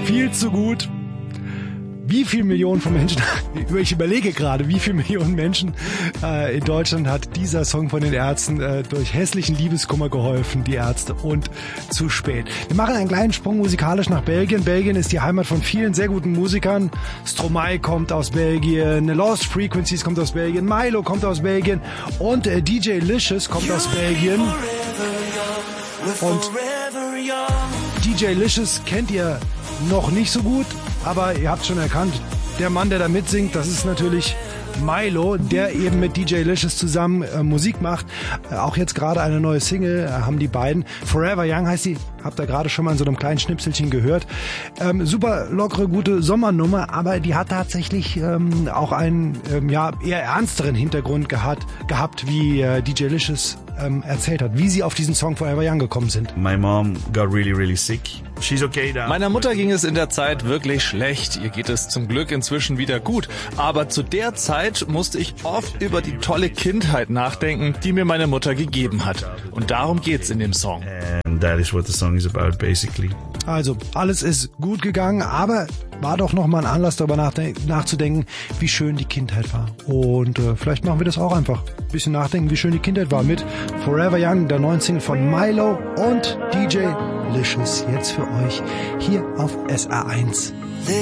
viel zu gut. Wie viele Millionen von Menschen, ich überlege gerade, wie viele Millionen Menschen in Deutschland hat dieser Song von den Ärzten durch hässlichen Liebeskummer geholfen, die Ärzte, und zu spät. Wir machen einen kleinen Sprung musikalisch nach Belgien. Belgien ist die Heimat von vielen sehr guten Musikern. Stromae kommt aus Belgien, Lost Frequencies kommt aus Belgien, Milo kommt aus Belgien und DJ Licious kommt aus Belgien. Und DJ Licious kennt ihr noch nicht so gut, aber ihr habt schon erkannt, der Mann, der da mitsingt, das ist natürlich Milo, der eben mit DJ Licious zusammen Musik macht. Auch jetzt gerade eine neue Single haben die beiden. Forever Young heißt die, habt ihr gerade schon mal in so einem kleinen Schnipselchen gehört. Super lockere, gute Sommernummer, aber die hat tatsächlich auch einen eher ernsteren Hintergrund gehabt, wie DJ Licious erzählt hat, wie sie auf diesen Song Forever Young gekommen sind. My mom got really, really sick. She's okay now. Meiner Mutter ging es in der Zeit wirklich schlecht. Ihr geht es zum Glück inzwischen wieder gut. Aber zu der Zeit musste ich oft über die tolle Kindheit nachdenken, die mir meine Mutter gegeben hat. Und darum geht's in dem Song. And that is what the song is about, basically. Also, alles ist gut gegangen, aber war doch nochmal ein Anlass, darüber nachzudenken, wie schön die Kindheit war. Und vielleicht machen wir das auch einfach. Ein bisschen nachdenken, wie schön die Kindheit war mit Forever Young, der neuen Single von Milo und DJ Licious. Jetzt für euch hier auf SR1.